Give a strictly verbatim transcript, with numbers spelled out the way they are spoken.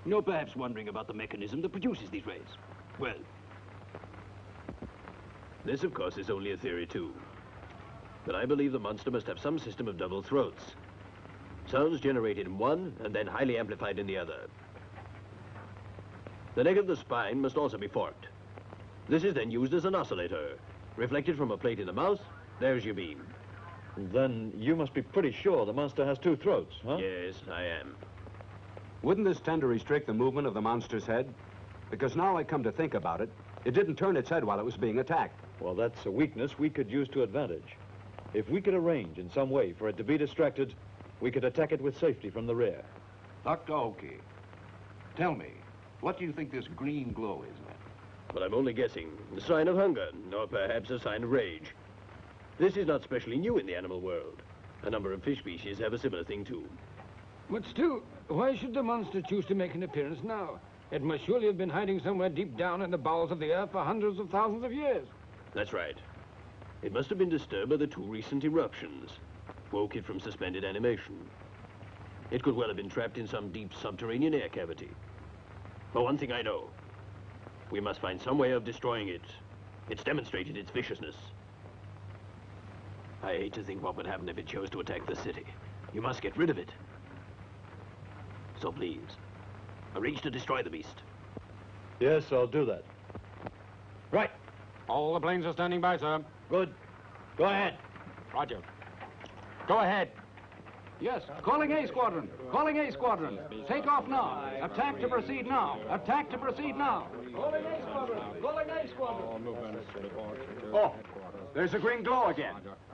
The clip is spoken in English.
You're perhaps wondering about the mechanism that produces these rays. Well, this, of course, is only a theory, too. But I believe the monster must have some system of double throats. Sounds generated in one and then highly amplified in the other. The neck of the spine must also be forked. This is then used as an oscillator. Reflected from a plate in the mouth, there's your beam. Then you must be pretty sure the monster has two throats, huh? Yes, I am. Wouldn't this tend to restrict the movement of the monster's head? Because now I come to think about it, it didn't turn its head while it was being attacked. Well, that's a weakness we could use to advantage. If we could arrange in some way for it to be distracted, we could attack it with safety from the rear. Doctor Oki, tell me, what do you think this green glow is, man? But I'm only guessing. A sign of hunger, or perhaps a sign of rage. This is not specially new in the animal world. A number of fish species have a similar thing, too. But still, why should the monster choose to make an appearance now? It must surely have been hiding somewhere deep down in the bowels of the earth for hundreds of thousands of years. That's right. It must have been disturbed by the two recent eruptions. Woke it from suspended animation. It could well have been trapped in some deep subterranean air cavity. But one thing I know. We must find some way of destroying it. It's demonstrated its viciousness. I hate to think what would happen if it chose to attack the city. You must get rid of it. So please, arrange to destroy the beast. Yes, I'll do that. Right. All the planes are standing by, sir. Good. Go ahead. Roger. Go ahead. Yes, calling A Squadron. Calling A Squadron. Take off now. Attack to proceed now. Attack to proceed now. Calling A Squadron. Calling A Squadron. Oh, there's a green glow again.